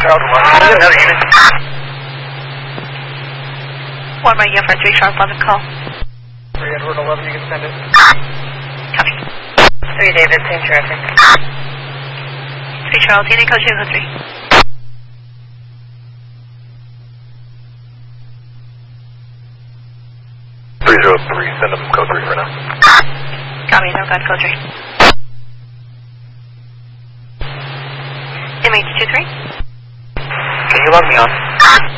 Another unit. 1 right, for 3 Charles 11 call. 3 Edward 11, you can send it. Copy. 3 David, same traffic. 3 Charles, unit code 203. Send them code 3 for now. Copy, no gun code 3. MH23. Can you log me on?